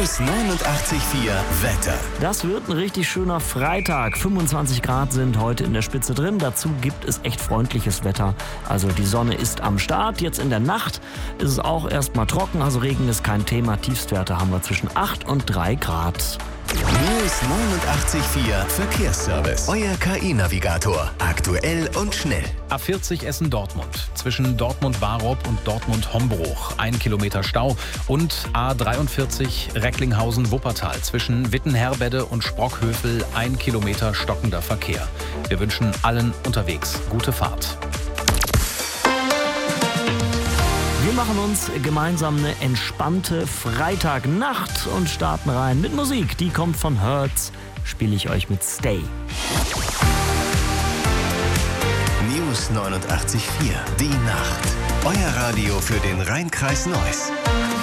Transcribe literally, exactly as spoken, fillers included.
News neunundachtzig Komma vier Wetter. Das wird ein richtig schöner Freitag. fünfundzwanzig Grad sind heute in der Spitze drin. Dazu gibt es echt freundliches Wetter. Also die Sonne ist am Start. Jetzt in der Nacht ist es auch erstmal trocken. Also Regen ist kein Thema. Tiefstwerte haben wir zwischen acht und drei Grad. News neunundachtzig Komma vier Verkehrsservice. Euer K I-Navigator. Aktuell und schnell. A vierzig Essen-Dortmund. Zwischen Dortmund-Barup und Dortmund-Hombruch. Ein Kilometer Stau. Und A dreiundvierzig Recklinghausen-Wuppertal. Zwischen Wittenherbede und Sprockhövel. Ein Kilometer stockender Verkehr. Wir wünschen allen unterwegs gute Fahrt. Wir machen uns gemeinsam eine entspannte Freitagnacht und starten rein mit Musik. Die kommt von Hertz. Spiele ich euch mit Stay. News neunundachtzig Komma vier. Die Nacht. Euer Radio für den Rhein-Kreis Neuss.